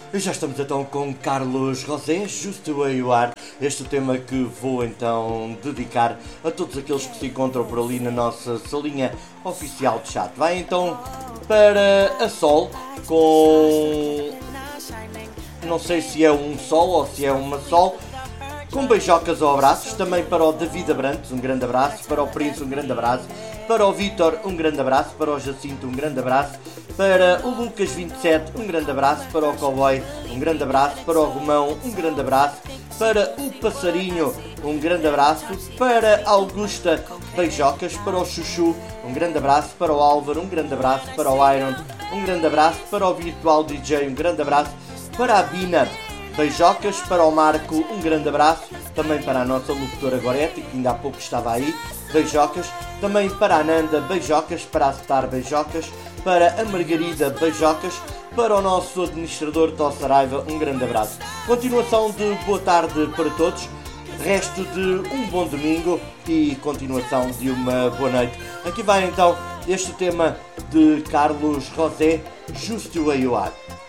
E já estamos então com Carlos Rosé, Justo a Ioar, este tema que vou então dedicar a todos aqueles que se encontram por ali na nossa salinha oficial de chat. Vai então para a Sol, com... não sei se é um Sol ou se é uma Sol, com beijocas ou abraços, também para o David Abrantes, um grande abraço, para o Príncipe, um grande abraço, para o Vítor, um grande abraço, para o Jacinto, um grande abraço, para o Lucas 27, um grande abraço, para o Cowboy, um grande abraço, para o Romão, um grande abraço, para o Passarinho, um grande abraço, para a Augusta, beijocas, para o Chuchu, um grande abraço, para o Álvaro, um grande abraço, para o Iron, um grande abraço, para o Virtual DJ, um grande abraço, para a Bina, beijocas, para o Marco, um grande abraço, também para a nossa locutora Goretti, que ainda há pouco estava aí, beijocas, também para a Nanda, beijocas, para a Star, beijocas, para a Margarida, beijocas, para o nosso administrador Tossaraiva, um grande abraço. Continuação de boa tarde para todos, resto de um bom domingo e continuação de uma boa noite. Aqui vai então este tema de Carlos Rosé, Justo a Ioar.